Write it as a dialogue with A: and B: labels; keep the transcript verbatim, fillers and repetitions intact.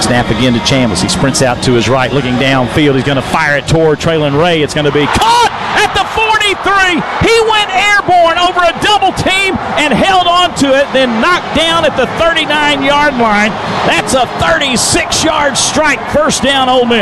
A: Snap again to Chambliss. He sprints out to his right, looking downfield. He's going to fire it toward Traylon Ray. It's going to be caught at the forty-three. He went airborne over a double team and held on to it, then knocked down at the thirty-nine-yard line. That's a thirty-six-yard strike. First down, Ole Miss.